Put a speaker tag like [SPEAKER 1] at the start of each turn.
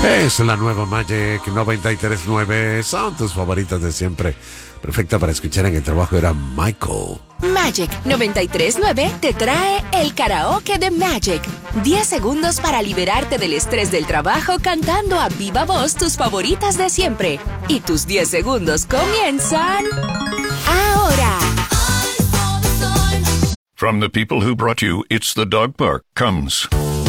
[SPEAKER 1] Es la nueva Magic 93.9. Son tus favoritas de siempre. Perfecta para escuchar en el trabajo era Michael.
[SPEAKER 2] Magic 93.9 te trae el karaoke de Magic. 10 segundos para liberarte del estrés del trabajo cantando a viva voz tus favoritas de siempre. Y tus 10 segundos comienzan ahora.
[SPEAKER 3] From the people who brought you It's the Dog Park comes